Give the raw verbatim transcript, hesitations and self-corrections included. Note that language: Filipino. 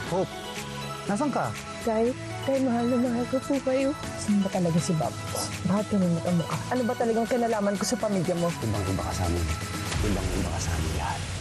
Hope, nasan ka? Tay, tay, mahal na mahal ko po kayo. Saan ba talaga si Bob? Bakit kami magkamukha? Ano ba talagang kinalaman ko sa pamilya mo? Ibang iba ka sa amin. Ibang iba ka sa amin lahat.